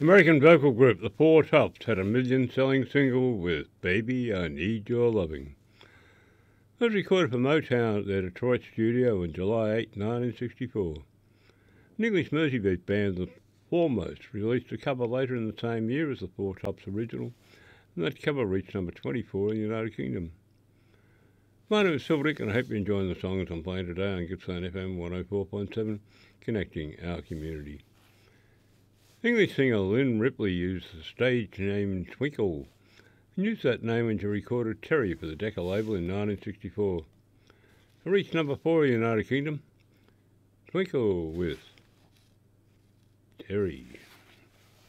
American vocal group The Four Tops had a million-selling single with Baby, I Need Your Loving. It was recorded for Motown at their Detroit studio on July 8, 1964. An English Merseybeat band, The Foremost, released a cover later in the same year as The Four Tops' original, and that cover reached number 24 in the United Kingdom. My name is Silver Dick, and I hope you're enjoying the songs I'm playing today on Gippsland FM 104.7, connecting our community. English singer Lynn Ripley used the stage name Twinkle, and used that name when she recorded Terry for the Decca label in 1964. It reached number 4 in the United Kingdom. Twinkle with Terry.